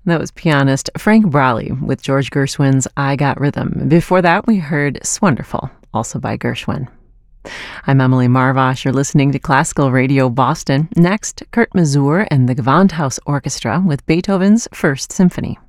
That was pianist Frank Braley with George Gershwin's I Got Rhythm. Before that, we heard Swonderful, also by Gershwin. I'm Emily Marvosh. You're listening to Classical Radio Boston. Next, Kurt Masur and the Gewandhaus Orchestra with Beethoven's First Symphony.